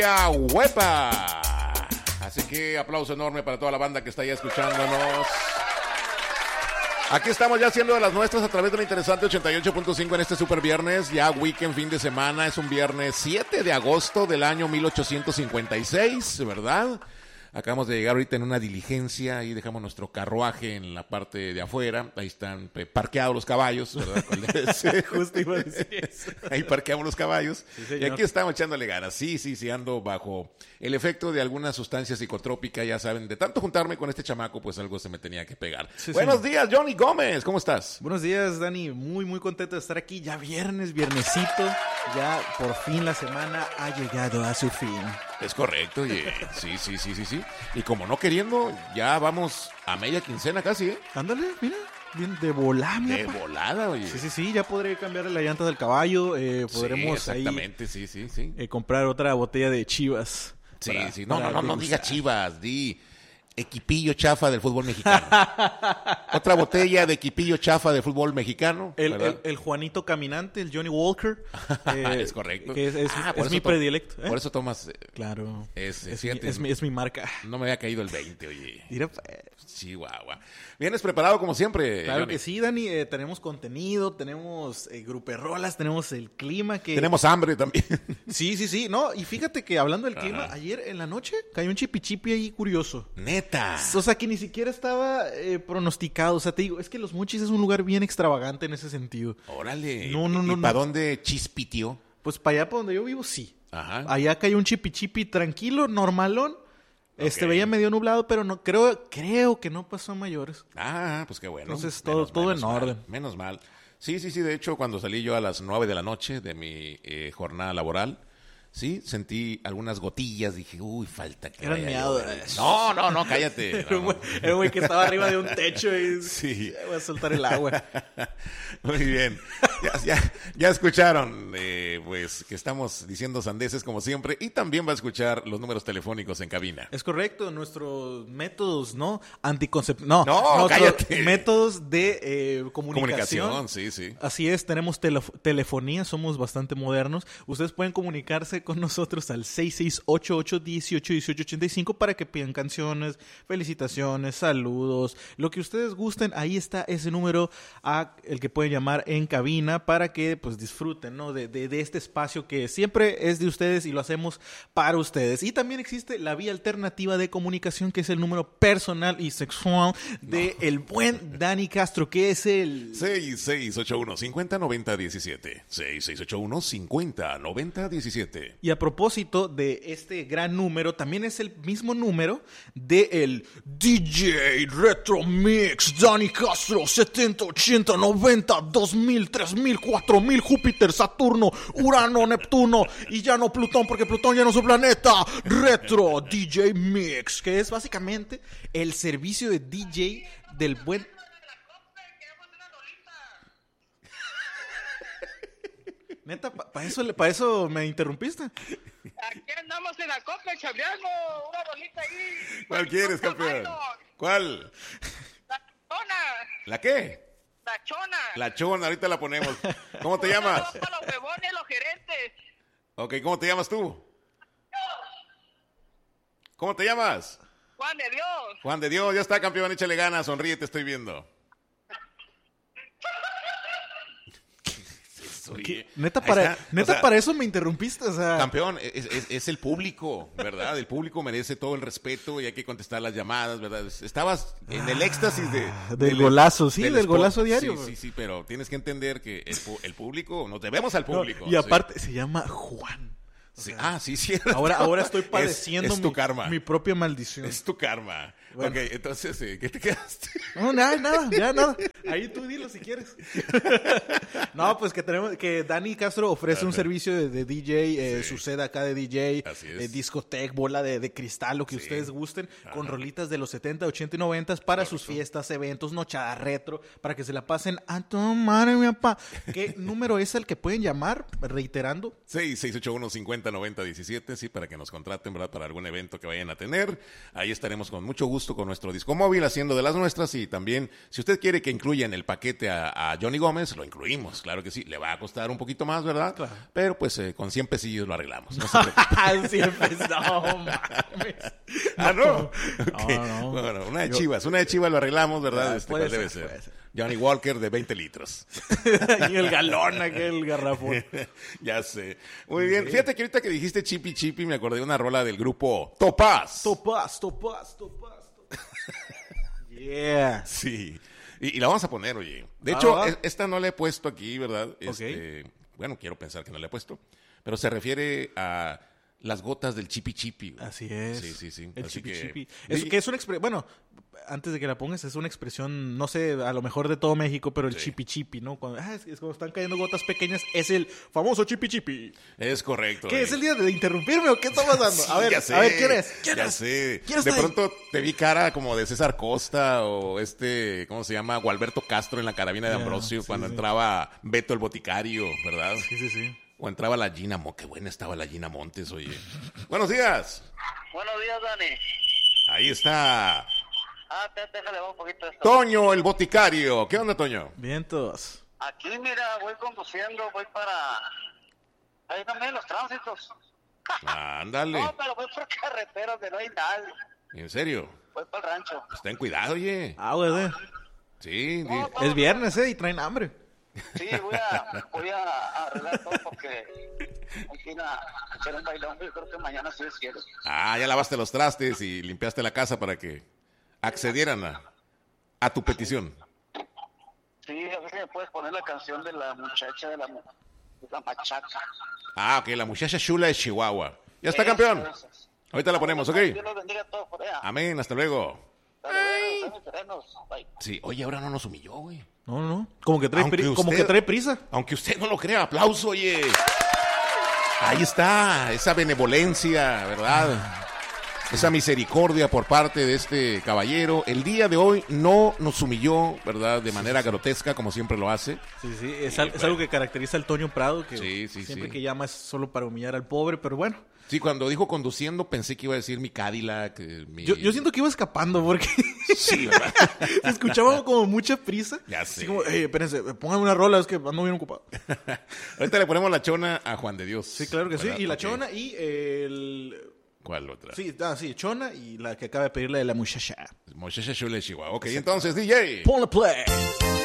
¡Huepa! Así que aplauso enorme para toda la banda que está ya escuchándonos. Aquí estamos ya haciendo de las nuestras a través de la interesante 88.5 en este super viernes, ya weekend, fin de semana. Es un viernes 7 de agosto del año 1856, ¿verdad? Acabamos de llegar ahorita en una diligencia, ahí dejamos nuestro carruaje en la parte de afuera, ahí están parqueados los caballos, ¿verdad? Justo iba a decir eso. Ahí parqueamos los caballos, sí, y aquí estamos echándole ganas. Sí, ando bajo el efecto de alguna sustancia psicotrópica, ya saben, de tanto juntarme con este chamaco, pues algo se me tenía que pegar. Sí, Buenos días, Johnny Gómez, ¿cómo estás? Buenos días, Dani, muy contento de estar aquí, ya viernesito, ya por fin la semana ha llegado a su fin. Es correcto, oye. Sí. Y como no queriendo, ya vamos a media quincena casi, ¿eh? Ándale, mira, bien de volada, mira. De volada, oye. Sí, ya podré cambiarle la llanta del caballo, podremos sí, exactamente, ahí sí. Comprar otra botella de Chivas. Sí. No diga Chivas, di equipillo chafa del fútbol mexicano. Otra botella de equipillo chafa del fútbol mexicano. El Juanito Caminante, el Johnny Walker. Es correcto. Que es mi predilecto. Por eso tomas. Claro. Es mi marca. No me había caído el 20, oye. Mira, Chihuahua. ¿Vienes preparado como siempre? Claro, Johnny? que sí, Dani. Tenemos contenido, tenemos gruperrolas, tenemos el clima. Tenemos hambre también. Sí. No, y fíjate que hablando del clima, ayer en la noche cayó un chipichipi ahí curioso. Neta. O sea, que ni siquiera estaba pronosticado. O sea, te digo, es que Los Mochis es un lugar bien extravagante en ese sentido. Órale. No. ¿Y para dónde chispitió? Pues para allá, para donde yo vivo, sí. Ajá. Allá cayó un chipichipi tranquilo, normalón. Okay. Veía medio nublado, pero no creo que no pasó a mayores. Ah, pues qué bueno. Entonces todo en orden. Menos mal. Sí. De hecho, cuando salí yo a las 9 de la noche de mi jornada laboral, sí, sentí algunas gotillas, dije, uy, falta que eran miados. No, cállate. Era un güey que estaba arriba de un techo y sí. Voy a soltar el agua. Muy bien. Ya escucharon, pues, que estamos diciendo sandeces como siempre, y también va a escuchar los números telefónicos en cabina. Es correcto, nuestros métodos, ¿no? Cállate. Métodos de comunicación. Sí. Así es, tenemos telefonía, somos bastante modernos. Ustedes pueden comunicarse con nosotros al 6688181885 para que pidan canciones, felicitaciones, saludos, lo que ustedes gusten. Ahí está ese número el que pueden llamar en cabina para que pues disfruten, ¿no? de este espacio que siempre es de ustedes y lo hacemos para ustedes. Y también existe la vía alternativa de comunicación, que es el número personal y sexual de el buen Dani Castro, que es el 6681-509017. 6681-509017. Y a propósito de este gran número, también es el mismo número de el DJ Retro Mix Dani Castro 70, 80, 90, 2000, 3000, 4000, Júpiter, Saturno, Urano, Neptuno y ya no Plutón, porque Plutón ya no es un planeta. Retro DJ Mix, que es básicamente el servicio de DJ del buen... Neta, ¿para eso me interrumpiste? Aquí andamos en la copa, chaviando una bolita ahí. ¿Cuál quieres, campeón? ¿Cuál? La chona. ¿La qué? La chona. La chona, ahorita la ponemos. ¿Cómo te llamas? Para los huevones, los gerentes. Ok, ¿cómo te llamas tú? ¿Cómo te llamas? Juan de Dios. Juan de Dios, ya está, campeón, échale ganas, sonríe, te estoy viendo. Neta, para eso me interrumpiste, o sea... Campeón, es el público, ¿verdad? El público merece todo el respeto y hay que contestar las llamadas, ¿verdad? Estabas en el éxtasis del golazo, sí, del golazo diario. Sí, pero tienes que entender que el público, nos debemos al público. No, y aparte, se llama Juan. Sí. Sí, cierto. Ahora estoy padeciendo es tu karma. Mi propia maldición. Es tu karma. Bueno. Ok, entonces, ¿qué te quedaste? No, nada. Ahí tú dilo si quieres. No, pues que Dani Castro ofrece un servicio de DJ, su sede acá de DJ, discoteca, bola de cristal, lo que ustedes gusten, con rolitas de los 70, 80 y 90 para sus fiestas, eventos, nochada retro, para que se la pasen a tomar, mi papá. ¿Qué número es el que pueden llamar? Reiterando. 6681-50 909017, sí, para que nos contraten, ¿verdad? Para algún evento que vayan a tener. Ahí estaremos con mucho gusto con nuestro disco móvil haciendo de las nuestras, y también, si usted quiere que incluya en el paquete a Johnny Gómez, lo incluimos, claro que sí. Le va a costar un poquito más, ¿verdad? Claro. Pero pues con 100 pesillos lo arreglamos. No se preocupe. 100 pesos, no mames. ¿No? Okay. No. Bueno, una de Chivas lo arreglamos, ¿verdad? Puede ¿cuál ser, debe puede ser? Johnny Walker de 20 litros. Y el galón, aquel garrafón. Ya sé. Muy bien. Fíjate que ahorita que dijiste Chipi Chipi, me acordé de una rola del grupo Topaz. Topaz. Yeah. Sí. Y la vamos a poner, oye. De hecho, va. esta no la he puesto aquí, ¿verdad? Ok. Bueno, quiero pensar que no la he puesto. Pero se refiere a las gotas del Chipi Chipi. Así es. Sí. El Así chipi que... chipi. Es que es una expresión, bueno, antes de que la pongas, es una expresión, no sé, a lo mejor de todo México, pero el chipi chipi, ¿no? Cuando, es cuando están cayendo gotas pequeñas, es el famoso chipi chipi. Es correcto. ¿Qué? ¿Es el día de interrumpirme o qué está pasando? Sí, a ver, ¿quién es? Ya sé. ¿Quién De está ahí? pronto te vi cara como de César Costa o ¿cómo se llama? Gualberto Castro en la carabina de Ambrosio, cuando entraba Beto el Boticario, ¿verdad? Sí. O entraba la Gina Qué buena estaba la Gina Montes, oye. Buenos días. Buenos días, Dani. Ahí está Déjale un poquito de esto. Toño el Boticario. ¿Qué onda, Toño? Vientos. Aquí, mira, voy conduciendo, voy para... Ahí también los tránsitos. Ándale. No, pero voy por carreteras de no hay nadie. ¿En serio? Voy para el rancho. Pues ten cuidado, oye. Güey. Sí. No, Es viernes, y traen hambre. Sí, voy a arreglar todo porque hay que ir a echar un bailón. Yo creo que mañana sí es cierto. Ya lavaste los trastes y limpiaste la casa para que accedieran a tu petición. Sí, a ver si me puedes poner la canción de la muchacha de la machaca. Ok, la muchacha chula de Chihuahua. Ya está, campeón. Eso. Ahorita la ponemos, ¿ok? Dios los bendiga a todos por allá. Amén, hasta luego. Hasta luego, sean serenos. Bye. Sí, oye, ahora no nos humilló, güey. No. Como que trae, Aunque como usted- que trae prisa. Aunque usted no lo crea, aplauso, oye. Ahí está, esa benevolencia, ¿verdad? Esa misericordia por parte de este caballero. El día de hoy no nos humilló, ¿verdad? De manera grotesca, como siempre lo hace. Sí, es algo que caracteriza al Toño Prado, que Sí, siempre sí. que llama es solo para humillar al pobre, pero bueno. Sí, cuando dijo conduciendo pensé que iba a decir mi Cadillac. Yo siento que iba escapando porque Sí, ¿verdad? se escuchaba como mucha prisa. Ya Así sé. como, espérense, pónganme una rola, es que ando bien ocupado. Ahorita le ponemos la chona a Juan de Dios. Sí, claro que sí. ¿verdad? Y la Ok. Chona y el... ¿Cuál otra? Sí, Chona y la que acaba de pedirle de la muchacha. Muchacha chula de Chihuahua. Ok, entonces, DJ. Ponle play.